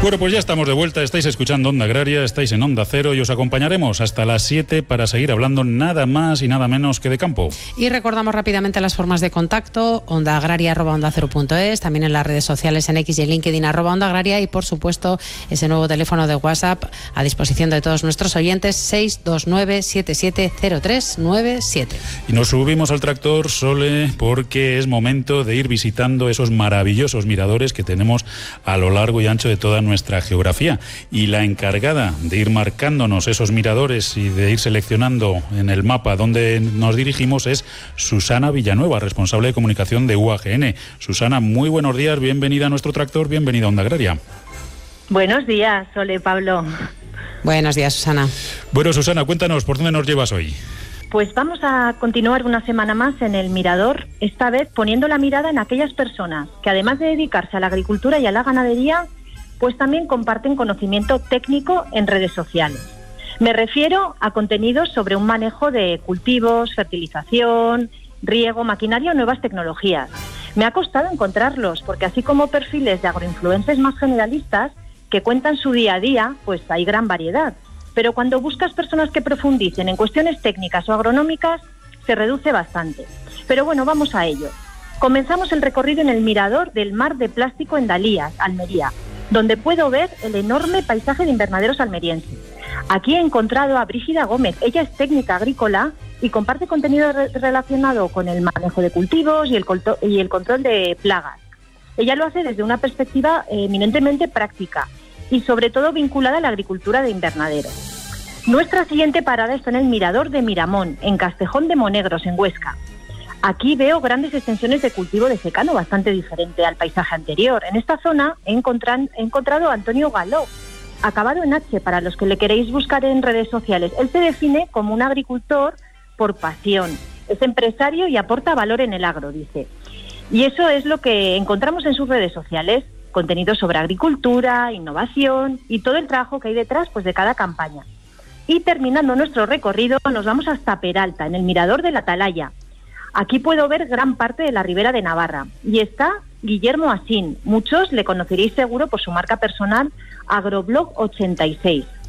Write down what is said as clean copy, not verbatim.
Bueno, pues ya estamos de vuelta, estáis escuchando Onda Agraria, estáis en Onda Cero y os acompañaremos hasta las 7 para seguir hablando nada más y nada menos que de campo. Y recordamos rápidamente las formas de contacto: ondaagraria@ondacero.es, también en las redes sociales en X y en LinkedIn @ondaagraria, y por supuesto ese nuevo teléfono de WhatsApp a disposición de todos nuestros oyentes, 629-770397. Y nos subimos al tractor, Sole, porque es momento de ir visitando esos maravillosos miradores que tenemos a lo largo y ancho de toda nuestra geografía, y la encargada de ir marcándonos esos miradores y de ir seleccionando en el mapa donde nos dirigimos es Susana Villanueva, responsable de comunicación de UAGN. Susana, muy buenos días, bienvenida a nuestro tractor, bienvenida a Onda Agraria. Buenos días, Sole, Pablo. Buenos días, Susana. Bueno, Susana, cuéntanos, ¿por dónde nos llevas hoy? Pues vamos a continuar una semana más en el mirador, esta vez poniendo la mirada en aquellas personas que, además de dedicarse a la agricultura y a la ganadería, pues también comparten conocimiento técnico en redes sociales. Me refiero a contenidos sobre un manejo de cultivos, fertilización, riego, maquinaria o nuevas tecnologías. Me ha costado encontrarlos porque, así como perfiles de agroinfluencers más generalistas que cuentan su día a día, pues hay gran variedad. Pero cuando buscas personas que profundicen en cuestiones técnicas o agronómicas, se reduce bastante. Pero bueno, vamos a ello. Comenzamos el recorrido en el mirador del Mar de Plástico en Dalías, Almería, donde puedo ver el enorme paisaje de invernaderos almerienses. Aquí he encontrado a Brígida Gómez. Ella es técnica agrícola y comparte contenido relacionado con el manejo de cultivos y el control de plagas. Ella lo hace desde una perspectiva eminentemente práctica y sobre todo vinculada a la agricultura de invernadero. Nuestra siguiente parada está en el Mirador de Miramón, en Castejón de Monegros, en Huesca. Aquí veo grandes extensiones de cultivo de secano, bastante diferente al paisaje anterior. En esta zona he encontrado a Antonio Galó, acabado en H, para los que le queréis buscar en redes sociales. Él se define como un agricultor por pasión. Es empresario y aporta valor en el agro, dice. Y eso es lo que encontramos en sus redes sociales: contenido sobre agricultura, innovación y todo el trabajo que hay detrás, pues, de cada campaña. Y terminando nuestro recorrido, nos vamos hasta Peralta, en el Mirador de la Atalaya. Aquí puedo ver gran parte de la Ribera de Navarra. Y está Guillermo Asín. Muchos le conoceréis seguro por su marca personal Agroblog 86.